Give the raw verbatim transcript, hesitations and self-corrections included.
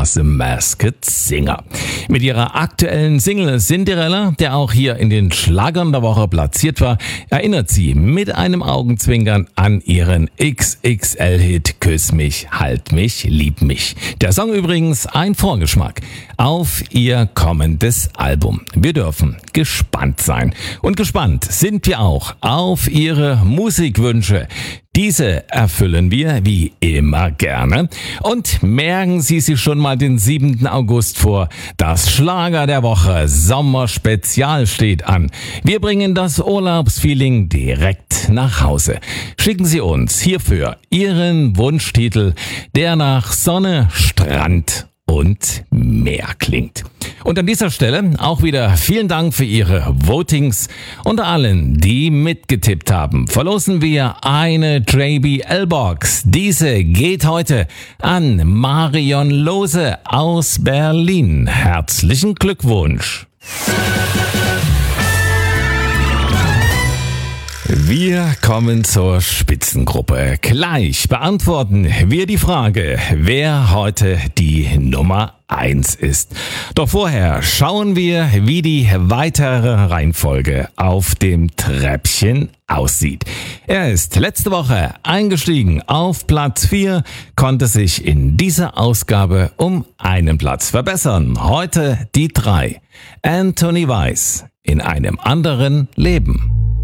war The Masked Singer. Mit ihrer aktuellen Single Cinderella, der auch hier in den Schlagern der Woche platziert war, erinnert sie mit einem Augenzwinkern an ihren X X L-Hit Küss mich, halt mich, lieb mich. Der Song übrigens ein Vorgeschmack auf ihr kommendes Album. Wir dürfen gespannt sein. Und gespannt sind wir auch auf ihre Musikwünsche. Diese erfüllen wir wie immer gerne. Und merken Sie sich schon mal den siebten August vor. Das Schlager der Woche Sommerspezial steht an. Wir bringen das Urlaubsfeeling direkt nach Hause. Schicken Sie uns hierfür Ihren Wunschtitel, der nach Sonne, Strand und Meer klingt. Und an dieser Stelle auch wieder vielen Dank für Ihre Votings. Unter allen, die mitgetippt haben, verlosen wir eine J B L-Box. Diese geht heute an Marion Lose aus Berlin. Herzlichen Glückwunsch! Wir kommen zur Spitzengruppe. Gleich beantworten wir die Frage, wer heute die Nummer eins ist. Doch vorher schauen wir, wie die weitere Reihenfolge auf dem Treppchen aussieht. Er ist letzte Woche eingestiegen auf Platz vier, konnte sich in dieser Ausgabe um einen Platz verbessern. Heute die drei. Anthony Weiss, in einem anderen Leben.